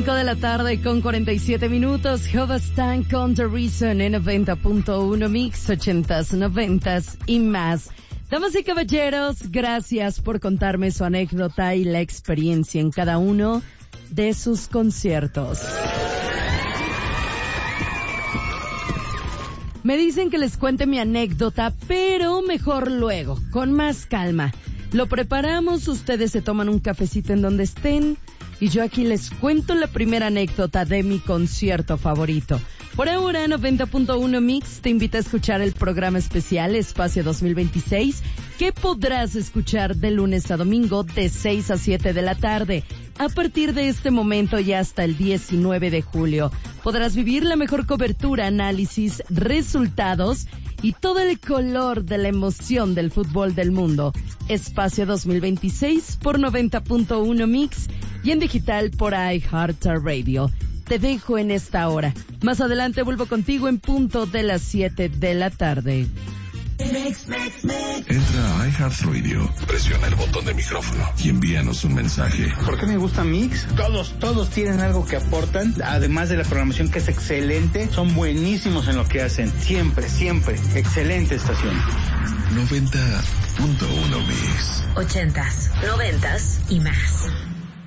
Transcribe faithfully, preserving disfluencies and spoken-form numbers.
Cinco de la tarde con cuarenta y siete minutos. Hovedstone con The Reason en noventa punto uno Mix, ochentas, noventas y más. Damas y caballeros, gracias por contarme su anécdota y la experiencia en cada uno de sus conciertos. Me dicen que les cuente mi anécdota, pero mejor luego, con más calma. Lo preparamos, ustedes se toman un cafecito en donde estén y yo aquí les cuento la primera anécdota de mi concierto favorito. Por ahora, noventa punto uno Mix te invita a escuchar el programa especial Espacio dos mil veintiséis, que podrás escuchar de lunes a domingo de seis a siete de la tarde. A partir de este momento y hasta el diecinueve de julio, podrás vivir la mejor cobertura, análisis, resultados y todo el color de la emoción del fútbol del mundo. Espacio dos mil veintiséis por noventa punto uno Mix y en digital por iHeartRadio. Te dejo en esta hora. Más adelante vuelvo contigo en punto de las siete de la tarde. Entra a iHeartRadio, presiona el botón de micrófono y envíanos un mensaje. ¿Por qué me gusta Mix? Todos, todos tienen algo que aportan, además de la programación que es excelente, son buenísimos en lo que hacen, siempre, siempre, excelente estación. noventa punto uno Mix. Ochentas, noventas y más.